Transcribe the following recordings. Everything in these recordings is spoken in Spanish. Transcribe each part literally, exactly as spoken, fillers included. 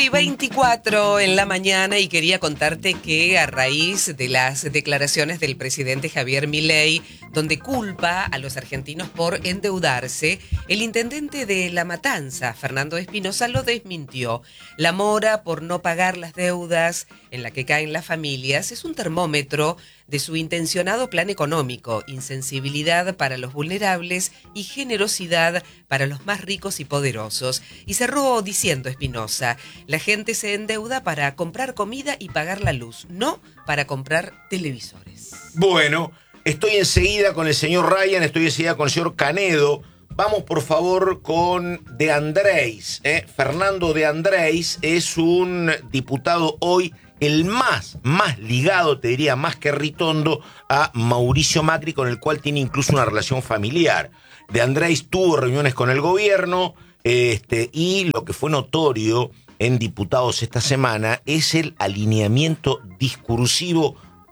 y veinticuatro en la mañana y quería contarte que a raíz de las declaraciones del presidente Javier Milei, donde culpa a los argentinos por endeudarse, el intendente de La Matanza, Fernando Espinosa, lo desmintió. La mora por no pagar las deudas en la que caen las familias es un termómetro de su intencionado plan económico, insensibilidad para los vulnerables y generosidad para los más ricos y poderosos. Y cerró diciendo Espinosa, la gente se endeuda para comprar comida y pagar la luz, no para comprar televisores. Bueno, estoy enseguida con el señor Ryan, estoy enseguida con el señor Canedo. Vamos por favor con De Andrés. ¿eh? Fernando De Andrés es un diputado hoy el más, más ligado, te diría, más que Ritondo, a Mauricio Macri, con el cual tiene incluso una relación familiar. De Andrés tuvo reuniones con el gobierno, este, y lo que fue notorio en diputados esta semana es el alineamiento discursivo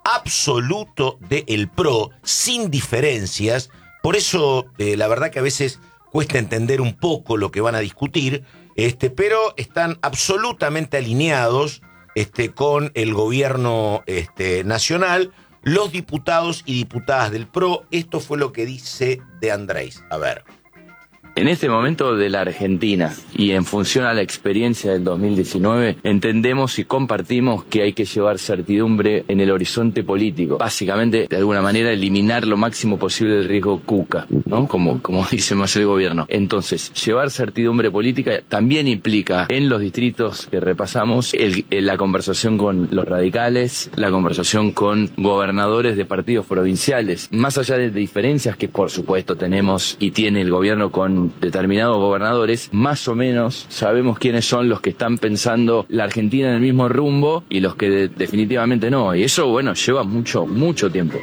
absoluto del P R O, sin diferencias. Por eso, eh, la verdad que a veces cuesta entender un poco lo que van a discutir, este, pero están absolutamente alineados Este, con el gobierno este, nacional, los diputados y diputadas del P R O. Esto fue lo que dice De Andrés. A ver. En este momento de la Argentina y en función a la experiencia del dos mil diecinueve, entendemos y compartimos que hay que llevar certidumbre en el horizonte político. Básicamente, de alguna manera, eliminar lo máximo posible el riesgo cuca, ¿no? Como, como dice más el gobierno. Entonces, llevar certidumbre política también implica, en los distritos que repasamos, el, el, la conversación con los radicales, la conversación con gobernadores de partidos provinciales, más allá de diferencias que, por supuesto, tenemos y tiene el gobierno con determinados gobernadores, más o menos sabemos quiénes son los que están pensando la Argentina en el mismo rumbo y los que de, definitivamente no. Y eso, bueno, lleva mucho, mucho tiempo.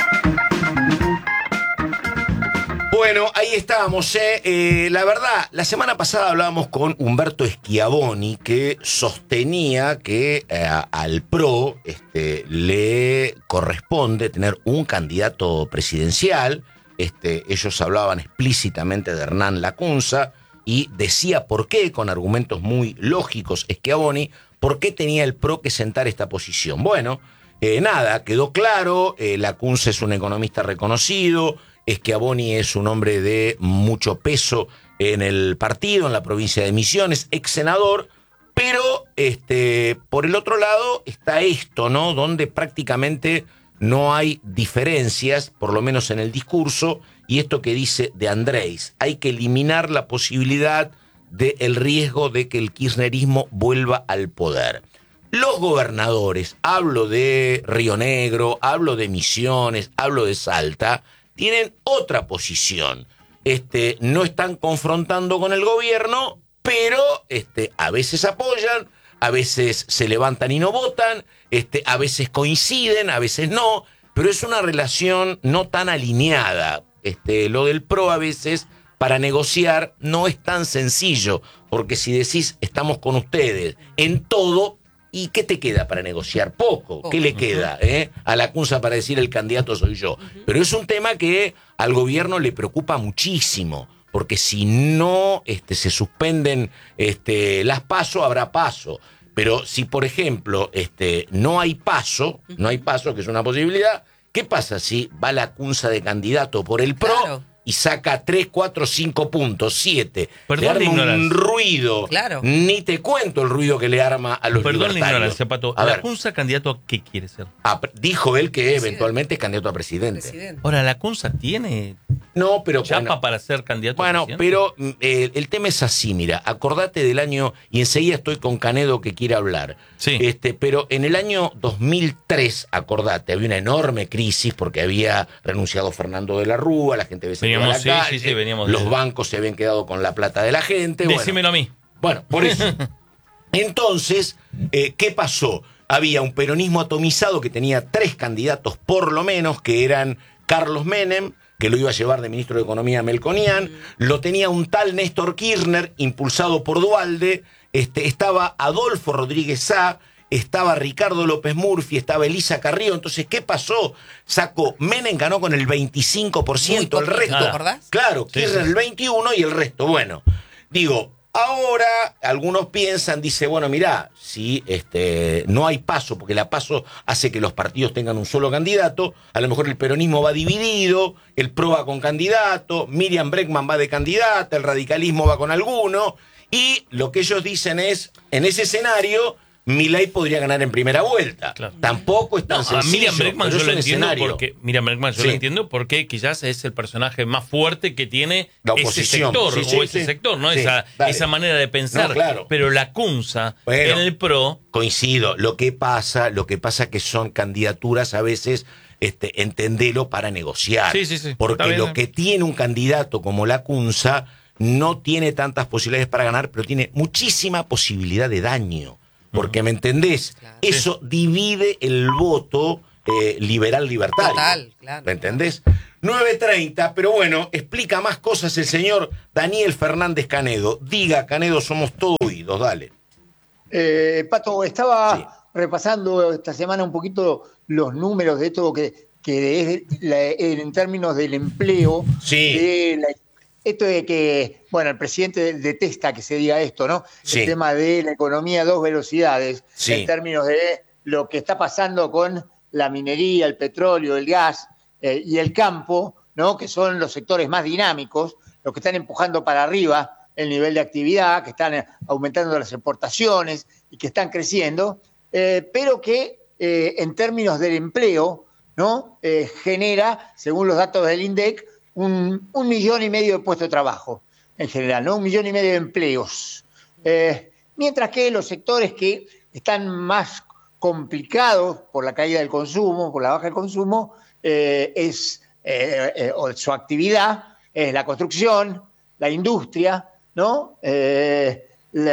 Bueno, ahí estábamos, ¿eh? Eh, la verdad, la semana pasada hablábamos con Humberto Schiavoni, que sostenía que eh, al P R O este, le corresponde tener un candidato presidencial. Este, ellos hablaban explícitamente de Hernán Lacunza y decía por qué, con argumentos muy lógicos, Schiavoni, por qué tenía el P R O que sentar esta posición. Bueno, eh, nada, quedó claro, eh, Lacunza es un economista reconocido, Schiavoni es un hombre de mucho peso en el partido, en la provincia de Misiones, ex senador, pero este, por el otro lado está esto, ¿no? Donde prácticamente no hay diferencias, por lo menos en el discurso, y esto que dice De Andrés, hay que eliminar la posibilidad del riesgo de que el kirchnerismo vuelva al poder. Los gobernadores, hablo de Río Negro, hablo de Misiones, hablo de Salta, tienen otra posición. Este, no están confrontando con el gobierno, pero este, a veces apoyan, a veces se levantan y no votan, este, a veces coinciden, a veces no, pero es una relación no tan alineada. Este, lo del P R O a veces para negociar no es tan sencillo, porque si decís estamos con ustedes en todo, ¿y qué te queda para negociar? Poco. ¿Qué le queda eh? a Lacunza para decir el candidato soy yo? Pero es un tema que al gobierno le preocupa muchísimo, porque si no este, se suspenden este, las PASO, habrá PASO. Pero si, por ejemplo, este, no hay PASO, no hay PASO, que es una posibilidad, ¿qué pasa si va Lacunza de candidato por el P R O claro. y saca tres, cuatro, cinco puntos, siete? Perdón le arma la un ruido. Claro. Ni te cuento el ruido que le arma a los Perdón libertarios. la ignorancia, Pato. A ver, ¿Lacunza candidato a qué quiere ser? a, dijo él que presidente. eventualmente es candidato a presidente. presidente. Ahora, ¿Lacunza tiene No, pero chapa bueno, para ser candidato Bueno, a presidente? pero eh, el tema es así, mira, acordate del año, y enseguida estoy con Canedo que quiere hablar. Sí. Este, pero en el año dos mil tres, acordate, había una enorme crisis porque había renunciado Fernando de la Rúa, la gente había salido a la Veníamos, sí, calle, sí, sí, veníamos los de- bancos se habían quedado con la plata de la gente. Decímelo a mí. Bueno, por eso. Entonces, eh, ¿qué pasó? Había un peronismo atomizado que tenía tres candidatos por lo menos, que eran Carlos Menem, que lo iba a llevar de ministro de Economía Melconian, lo tenía un tal Néstor Kirchner, impulsado por Duhalde, este, estaba Adolfo Rodríguez Sá, estaba Ricardo López Murphy, estaba Elisa Carrillo. Entonces, ¿qué pasó? Sacó, Menem ganó con el veinticinco por ciento, el resto. ¿Te acordás? Claro, Sí, Kirchner sí. el veintiuno por ciento y el resto. Bueno, digo, Ahora, algunos piensan, dice, bueno, mirá, si este, no hay paso, porque la paso hace que los partidos tengan un solo candidato, a lo mejor el peronismo va dividido, el PRO va con candidato, Miriam Bregman va de candidata, el radicalismo va con alguno, y lo que ellos dicen es, en ese escenario, Milei podría ganar en primera vuelta. Claro. Tampoco es tan no, sencillo. A Miriam Bregman yo lo entiendo escenario. porque Miriam Bregman yo sí. lo entiendo porque quizás es el personaje más fuerte que tiene la ese sector sí, sí, o ese sí. sector, ¿no? Sí, esa, esa manera de pensar. No, claro. Pero la Cunza bueno, en el PRO. Coincido. Lo que pasa, lo que pasa que son candidaturas a veces, este, entendelo para negociar. Sí, sí, sí. Porque lo que tiene un candidato como la Cunza no tiene tantas posibilidades para ganar, pero tiene muchísima posibilidad de daño. Porque, ¿me entendés? Claro. Eso sí. divide el voto eh, liberal-libertario. Total, claro. ¿Me entendés? nueve treinta, pero bueno, explica más cosas el señor Daniel Fernández Canedo. Diga, Canedo, somos todos oídos, dale. Eh, Pato, estaba sí. repasando esta semana un poquito los números de esto que, que es la, en términos del empleo, sí. de la Esto de que, bueno, el presidente detesta que se diga esto, ¿no? Sí. El tema de la economía a dos velocidades, sí. en términos de lo que está pasando con la minería, el petróleo, el gas eh, y el campo, ¿no? Que son los sectores más dinámicos, los que están empujando para arriba el nivel de actividad, que están aumentando las exportaciones y que están creciendo, eh, pero que eh, en términos del empleo, ¿no? Eh, genera, según los datos del INDEC, Un, un millón y medio de puestos de trabajo en general, ¿no? Un millón y medio de empleos. Eh, mientras que los sectores que están más complicados por la caída del consumo, por la baja del consumo, eh, es eh, eh, o su actividad es la construcción, la industria, ¿no? Eh,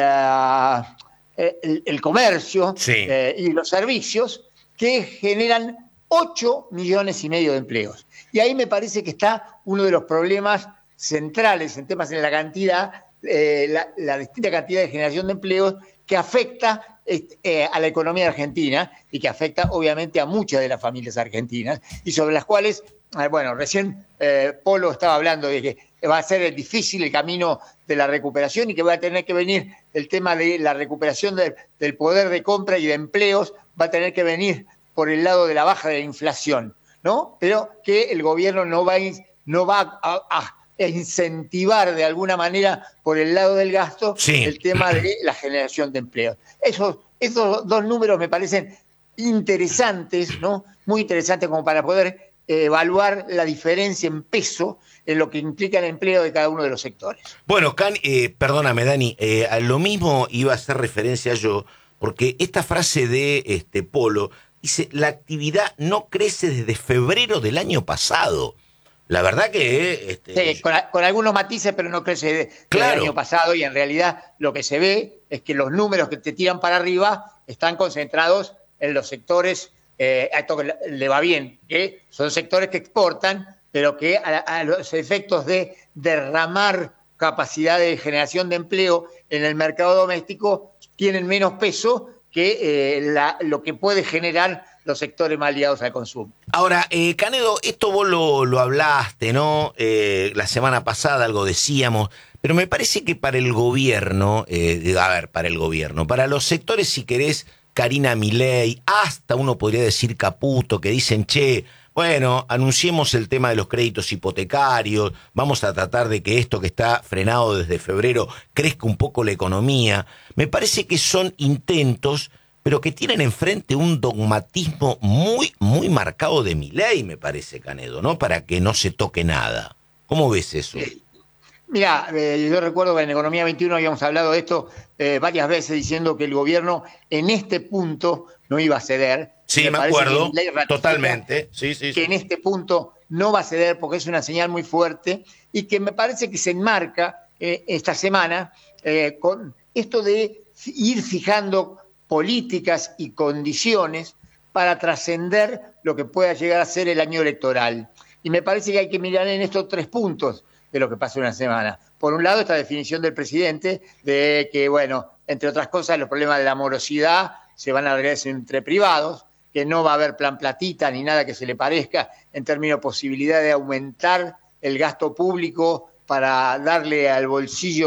la, el, el comercio sí. eh, y los servicios que generan ocho millones y medio de empleos. Y ahí me parece que está uno de los problemas centrales en temas de la cantidad, eh, la, la distinta cantidad de generación de empleos que afecta eh, a la economía argentina y que afecta obviamente a muchas de las familias argentinas y sobre las cuales, eh, bueno, recién eh, Polo estaba hablando de que va a ser difícil el camino de la recuperación y que va a tener que venir el tema de la recuperación de, del poder de compra y de empleos, va a tener que venir por el lado de la baja de la inflación, ¿no? Pero que el gobierno no va, a, no va a, a incentivar de alguna manera por el lado del gasto sí. el tema de la generación de empleo. Esos, esos dos números me parecen interesantes, ¿no? Muy interesantes como para poder eh, evaluar la diferencia en peso en lo que implica el empleo de cada uno de los sectores. Bueno, Can, eh, perdóname, Dani, eh, a lo mismo iba a hacer referencia yo, porque esta frase de este Polo dice, la actividad no crece desde febrero del año pasado. La verdad que... Este, sí, con, con algunos matices, pero no crece de, claro. del año pasado y en realidad lo que se ve es que los números que te tiran para arriba están concentrados en los sectores, eh, a esto que le va bien, que son sectores que exportan, pero que a, a los efectos de derramar capacidad de generación de empleo en el mercado doméstico tienen menos peso que eh, la, lo que puede generar los sectores más ligados al consumo. Ahora, eh, Canedo, esto vos lo, lo hablaste, ¿no? Eh, la semana pasada algo decíamos, pero me parece que para el gobierno, eh, a ver, para el gobierno, para los sectores, si querés, Karina Milei, hasta uno podría decir Caputo, que dicen, che, bueno, anunciemos el tema de los créditos hipotecarios, vamos a tratar de que esto que está frenado desde febrero crezca un poco la economía. Me parece que son intentos, pero que tienen enfrente un dogmatismo muy, muy marcado de Milei, me parece, Canedo, ¿no? Para que no se toque nada. ¿Cómo ves eso? Eh, mira, eh, yo recuerdo que en Economía veintiuno habíamos hablado de esto eh, varias veces diciendo que el gobierno en este punto no iba a ceder. Sí, me, me acuerdo, totalmente. Sí, sí, que sí. en este punto no va a ceder porque es una señal muy fuerte y que me parece que se enmarca eh, esta semana eh, con esto de ir fijando políticas y condiciones para trascender lo que pueda llegar a ser el año electoral. Y me parece que hay que mirar en estos tres puntos de lo que pasó una semana. Por un lado, esta definición del presidente de que, bueno, entre otras cosas, los problemas de la morosidad se van a arreglar entre privados, que no va a haber plan platita ni nada que se le parezca en términos de posibilidad de aumentar el gasto público para darle al bolsillo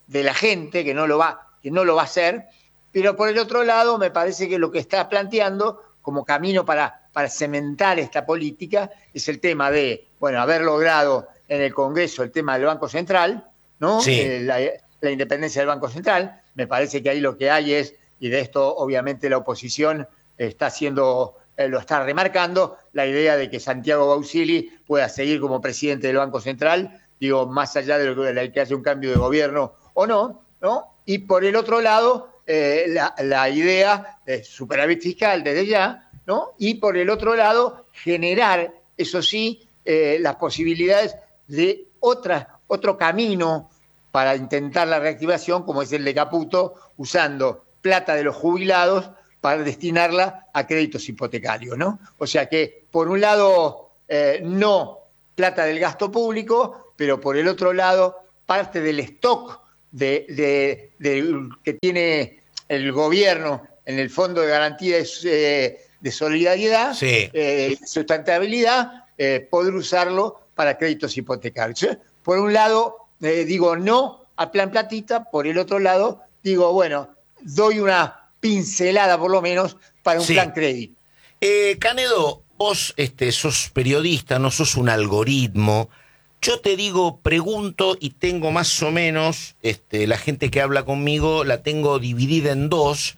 de la gente, que no lo va, que no lo va a hacer, pero por el otro lado me parece que lo que está planteando como camino para, para cementar esta política es el tema de, bueno, haber logrado en el Congreso el tema del Banco Central, ¿no? Sí. Eh, la, la independencia del Banco Central. Me parece que ahí lo que hay es, y de esto obviamente la oposición está haciendo, eh, lo está remarcando, la idea de que Santiago Bausili pueda seguir como presidente del Banco Central, digo, más allá de lo que, de que haya un cambio de gobierno o no, ¿no? Y por el otro lado, eh, la, la idea de superávit fiscal desde ya, ¿no? Y por el otro lado, generar, eso sí, eh, las posibilidades de otra, otro camino para intentar la reactivación, como es el de Caputo, usando plata de los jubilados para destinarla a créditos hipotecarios, ¿no? O sea que, por un lado, eh, no plata del gasto público, pero por el otro lado, parte del stock de, de, de, que tiene el gobierno en el Fondo de Garantía de, eh, de Solidaridad, sí. eh, sustentabilidad, eh, poder usarlo para créditos hipotecarios. Por un lado, eh, digo no a plan platita, por el otro lado, digo, bueno, doy una pincelada por lo menos para un sí. plan crédito. Eh, Canedo, vos este, sos periodista, no sos un algoritmo. Yo te digo, pregunto y tengo más o menos, este, la gente que habla conmigo la tengo dividida en dos,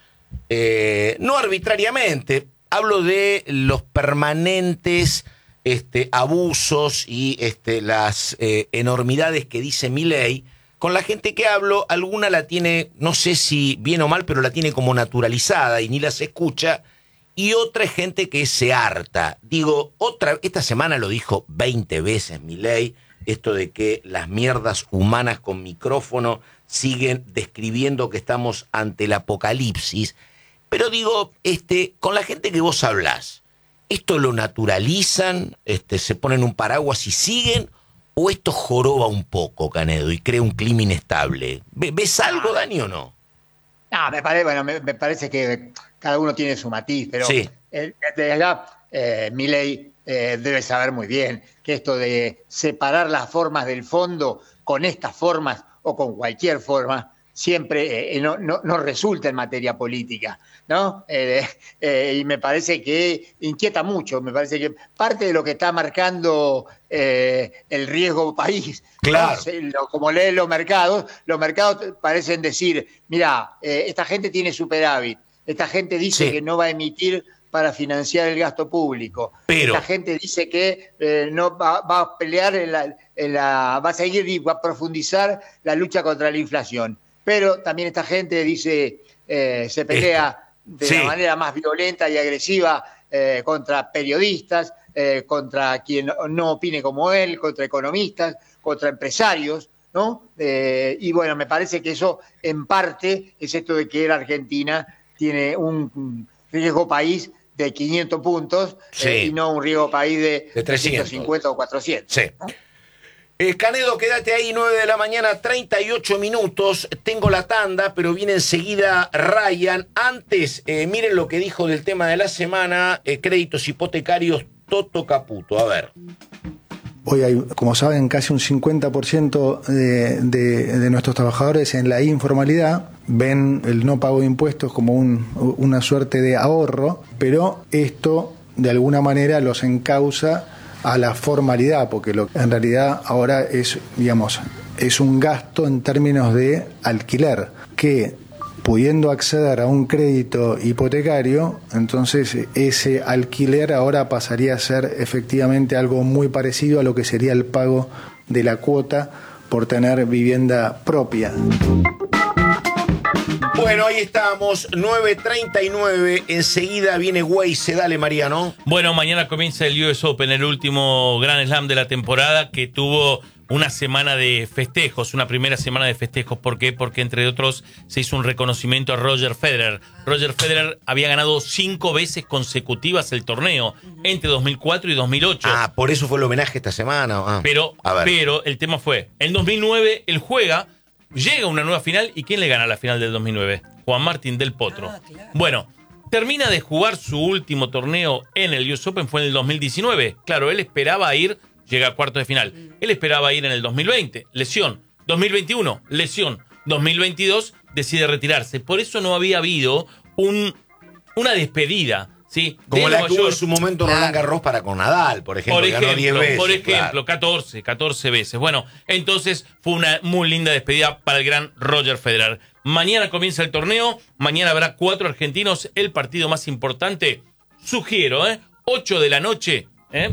eh, no arbitrariamente, hablo de los permanentes este, abusos y este, las eh, enormidades que dice Milei. Con la gente que hablo, alguna la tiene, no sé si bien o mal, pero la tiene como naturalizada y ni las escucha, y otra es gente que se harta. Digo, otra, esta semana lo dijo veinte veces Milei, esto de que las mierdas humanas con micrófono siguen describiendo que estamos ante el apocalipsis. Pero digo, este, con la gente que vos hablás, ¿esto lo naturalizan? Este, ¿se ponen un paraguas y siguen? ¿O esto joroba un poco, Canedo, y crea un clima inestable? ¿Ves algo, Dani, o no? No, me parece, bueno, me, me parece que cada uno tiene su matiz, pero sí. eh, de allá, eh, Milei eh, debe saber muy bien que esto de separar las formas del fondo con estas formas o con cualquier forma siempre eh, no, no, no resulta en materia política, ¿no? Eh, eh, y me parece que inquieta mucho, me parece que parte de lo que está marcando eh, el riesgo país, claro. ¿no? Como leen los mercados, los mercados parecen decir, mira, eh, esta gente tiene superávit, esta gente dice sí. que no va a emitir para financiar el gasto público. Pero esta gente dice que eh, no va, va a pelear, en la, en la, va a seguir y va a profundizar la lucha contra la inflación. Pero también esta gente dice, eh, se pelea de sí. la manera más violenta y agresiva eh, contra periodistas, eh, contra quien no opine como él, contra economistas, contra empresarios, ¿no? Eh, y bueno, me parece que eso en parte es esto de que la Argentina tiene un riesgo país de quinientos puntos sí. eh, y no un riesgo país de, de trescientos cincuenta o cuatrocientos. Sí. ¿no? Eh, Canedo, quédate ahí, nueve de la mañana, treinta y ocho minutos. Tengo la tanda, pero viene enseguida Ryan. Antes, eh, miren lo que dijo del tema de la semana, eh, créditos hipotecarios, Toto Caputo. A ver. Hoy hay, como saben, casi un cincuenta por ciento de, de, de nuestros trabajadores en la informalidad. Ven el no pago de impuestos como un, una suerte de ahorro, pero esto de alguna manera los encausa a la formalidad, porque lo en realidad ahora es, digamos, es un gasto en términos de alquiler, que pudiendo acceder a un crédito hipotecario, entonces ese alquiler ahora pasaría a ser efectivamente algo muy parecido a lo que sería el pago de la cuota por tener vivienda propia. Bueno, ahí estamos, nueve treinta y nueve, enseguida viene Weisse, dale Mariano. Bueno, mañana comienza el U S Open, el último Grand Slam de la temporada, que tuvo una semana de festejos, una primera semana de festejos. ¿Por qué? Porque entre otros se hizo un reconocimiento a Roger Federer. Roger Federer había ganado cinco veces consecutivas el torneo, entre dos mil cuatro y dos mil ocho. Ah, por eso fue el homenaje esta semana. Ah, pero, pero el tema fue, en dos mil nueve él juega, llega a una nueva final, ¿y quién le gana la final del dos mil nueve? Juan Martín del Potro. Ah, claro. Bueno, termina de jugar su último torneo en el U S Open, fue en el dos mil diecinueve. Claro, él esperaba ir, llega a cuartos de final. Él esperaba ir en el dos mil veinte, lesión. dos mil veintiuno, lesión. dos mil veintidós decide retirarse. Por eso no había habido un, una despedida. Sí, como la que hubo en su momento claro. Roland Garros para con Nadal, por ejemplo. Por ejemplo, ganó diez veces, por ejemplo, claro. catorce, catorce veces. Bueno, entonces fue una muy linda despedida para el gran Roger Federer. Mañana comienza el torneo, mañana habrá cuatro argentinos, el partido más importante, sugiero, ¿eh? ocho de la noche, ¿eh?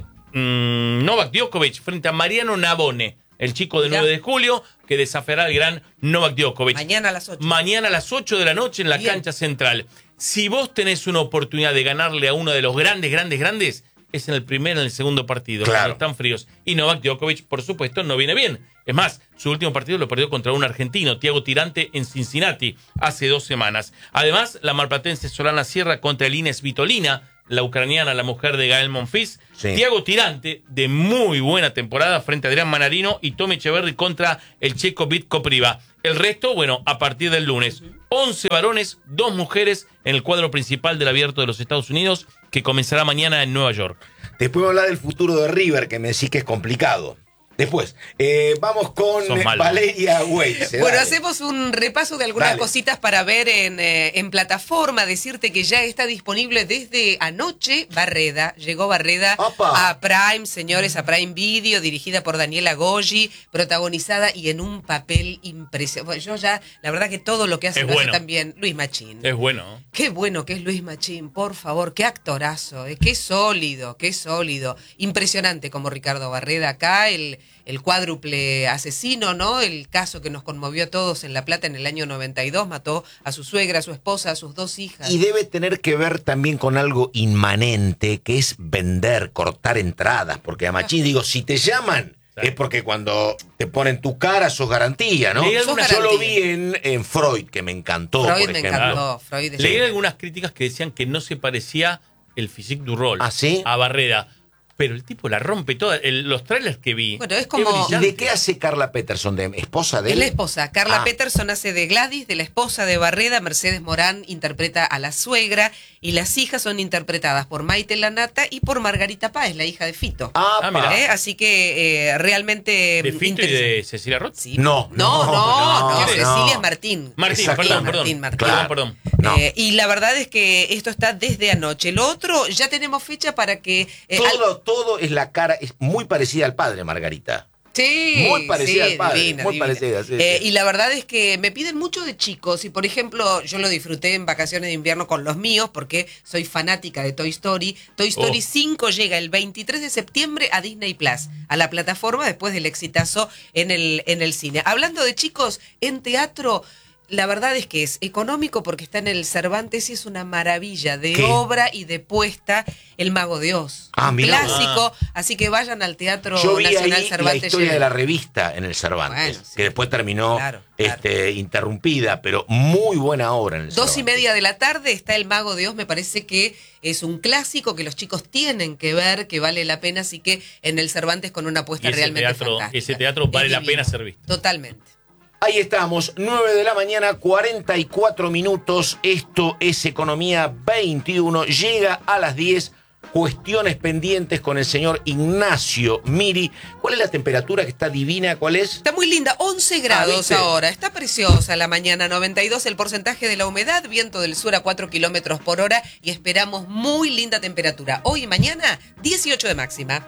Mm, Novak Djokovic frente a Mariano Navone, el chico del nueve de julio, que desafiará al gran Novak Djokovic. Mañana a las ocho. Mañana a las ocho de la noche en la Bien. cancha central. Si vos tenés una oportunidad de ganarle a uno de los grandes, grandes, grandes, es en el primer, en el segundo partido, Claro. cuando están fríos. Y Novak Djokovic, por supuesto, no viene bien. Es más, su último partido lo perdió contra un argentino, Thiago Tirante, en Cincinnati, hace dos semanas. Además, la marplatense Solana Sierra contra el Ines Vitolina, la ucraniana, la mujer de Gael Monfils. Sí. Thiago Tirante, de muy buena temporada, frente a Adrián Manarino, y Tommy Echeverry contra el checo Vitko Priva. El resto, bueno, a partir del lunes. once varones, dos mujeres en el cuadro principal del Abierto de los Estados Unidos, que comenzará mañana en Nueva York. Después vamos a hablar del futuro de River, que me decís que es complicado. Después, eh, vamos con Sos malo. Valeria Weiss. Bueno, dale. hacemos un repaso de algunas Dale. cositas para ver en, eh, en plataforma. Decirte que ya está disponible desde anoche Barreda. Llegó Barreda Opa. a Prime, señores, a Prime Video, dirigida por Daniela Goggi, protagonizada y en un papel impresionante. Bueno, yo ya, la verdad que todo lo que hace Es lo bueno. hace también Luis Machín. Es bueno. Qué bueno que es Luis Machín, por favor, qué actorazo, eh, qué sólido, qué sólido. Impresionante como Ricardo Barreda acá, el, el cuádruple asesino, ¿no? El caso que nos conmovió a todos en La Plata en el año noventa y dos, mató a su suegra, a su esposa, a sus dos hijas. Y debe tener que ver también con algo inmanente, que es vender, cortar entradas. Porque a Machín, digo, si te llaman, Sí. es porque cuando te ponen tu cara sos garantía, ¿no? Leí Yo alguna- lo vi en, en Freud, que me encantó, Freud por me ejemplo. encantó, Freud es- Leí algunas críticas que decían que no se parecía el physique du rol ¿Ah, sí? a Barreda. Pero el tipo la rompe toda. El- los trailers que vi. Bueno, es como- ¿Y brillante. de qué hace Carla Peterson? ¿De esposa de Es él? la esposa. Carla Ah. Peterson hace de Gladys, de la esposa de Barreda. Mercedes Morán interpreta a la suegra. Y las hijas son interpretadas por Maite Lanata y por Margarita Páez, la hija de Fito. Ah, Ah, mira. ¿Eh? Así que eh, realmente... ¿De Fito y interesante. de Cecilia Roth? Sí. No, no, no, no, no, no, Cecilia no. Martín. Martín, Exacto. perdón, perdón. Martín, Martín. Claro. Perdón, No. Eh, y la verdad es que esto está desde anoche. Lo otro, ya tenemos fecha para que... eh, Todo, al- todo es la cara, es muy parecida al padre, Margarita. Sí, Muy parecida sí, al padre, divina, muy divina. parecida, sí, Eh, sí. Y la verdad es que me piden mucho de chicos y por ejemplo yo lo disfruté en vacaciones de invierno con los míos porque soy fanática de Toy Story. Toy Story Oh. cinco llega el veintitrés de septiembre a Disney Plus, a la plataforma después del exitazo en el, en el cine. Hablando de chicos, en teatro... La verdad es que es económico porque está en el Cervantes y es una maravilla de ¿Qué? obra y de puesta El Mago de Oz. Ah, Un mirá. clásico, así que vayan al Teatro Yo vi Nacional ahí la Cervantes. historia lleven. de la revista en el Cervantes, Bueno, sí. que después terminó Claro, claro. este, interrumpida, pero muy buena obra en el Dos y Cervantes. media de la tarde está El Mago de Oz, me parece que es un clásico que los chicos tienen que ver, que vale la pena, así que en el Cervantes con una apuesta Y ese realmente teatro- fantástica. ese teatro vale Es la divino. pena ser visto. Totalmente. Ahí estamos, nueve de la mañana, cuarenta y cuatro minutos. Esto es Economía veintiuno. Llega a las diez. Cuestiones pendientes con el señor Ignacio Miri. ¿Cuál es la temperatura que está divina? ¿Cuál es? Está muy linda, once grados ¿viste? ahora, está preciosa la mañana, noventa y dos el porcentaje de la humedad, viento del sur a cuatro kilómetros por hora y esperamos muy linda temperatura. Hoy y mañana, dieciocho de máxima.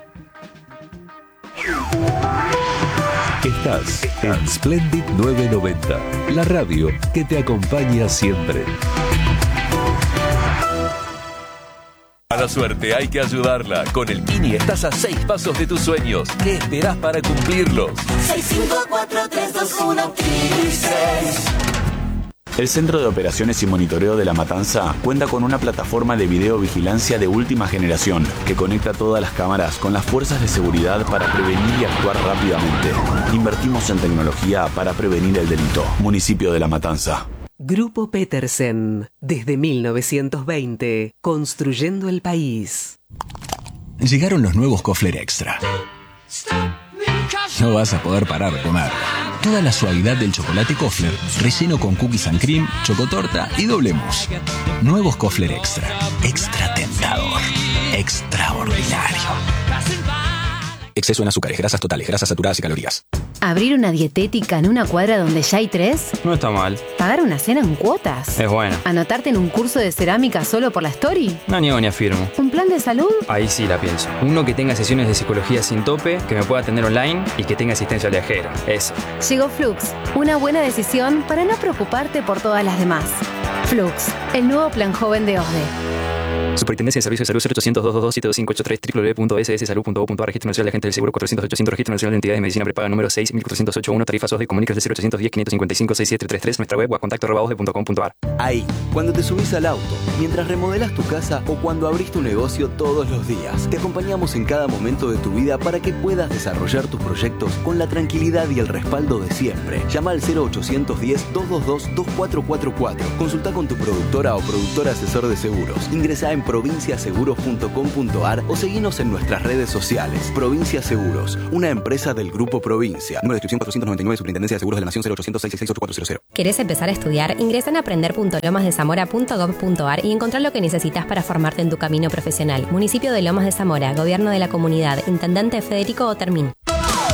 Estás en Splendid novecientos noventa, la radio que te acompaña siempre. A la suerte hay que ayudarla. Con el Kini estás a seis pasos de tus sueños. ¿Qué esperás para cumplirlos? seis cinco cuatro tres dos uno seis. El Centro de Operaciones y Monitoreo de La Matanza cuenta con una plataforma de videovigilancia de última generación que conecta todas las cámaras con las fuerzas de seguridad para prevenir y actuar rápidamente. Invertimos en tecnología para prevenir el delito. Municipio de La Matanza. Grupo Petersen, desde mil novecientos veinte, construyendo el país. Llegaron los nuevos Kofler Extra. No vas a poder parar de comer. Toda la suavidad del chocolate Kofler, relleno con cookies and cream, chocotorta y doble mousse. Nuevos Kofler Extra. Extra tentador. Extraordinario. Exceso en azúcares, grasas totales, grasas saturadas y calorías. ¿Abrir una dietética en una cuadra donde ya hay tres? No está mal. ¿Pagar una cena en cuotas? Es bueno. ¿Anotarte en un curso de cerámica solo por la story? No niego ni afirmo. ¿Un plan de salud? Ahí sí la pienso. Uno que tenga sesiones de psicología sin tope, que me pueda atender online y que tenga asistencia viajera. Eso. Llegó Flux, una buena decisión para no preocuparte por todas las demás. Flux, el nuevo plan joven de O S D E. Superintendencia de Servicios de Salud cero ochocientos, doscientos veintidós, siete dos cinco ocho tres, doble u doble u doble u punto s s salud punto gov punto a r. Registro Nacional de Agentes del Seguro cuatrocientos ochocientos, Registro Nacional de Entidades de Medicina Prepaga número seis mil cuatrocientos ochenta y uno, tarifas O S D E, comunícase cero ochocientos diez, quinientos cincuenta y cinco, sesenta y siete treinta y tres, nuestra web o a contacto arroba o s d e punto com punto a r. Ahí, cuando te subís al auto, mientras remodelás tu casa o cuando abrís tu negocio todos los días, te acompañamos en cada momento de tu vida para que puedas desarrollar tus proyectos con la tranquilidad y el respaldo de siempre. Llama al cero ochocientos diez, doscientos veintidós, veinticuatro cuarenta y cuatro. Consulta con tu productora o productor asesor de seguros. Ingresá en provincia seguros punto com punto a r o seguinos en nuestras redes sociales. Provincia Seguros, una empresa del Grupo Provincia. Número de inscripción cuatrocientos noventa y nueve, Superintendencia de Seguros de la Nación cero ochocientos, seiscientos sesenta y seis, ochenta y cuatro cero. ¿Querés empezar a estudiar? Ingresa en aprender punto lomas de zamora punto gov punto a r y encontrar lo que necesitas para formarte en tu camino profesional. Municipio de Lomas de Zamora, Gobierno de la Comunidad, Intendente Federico Otermín.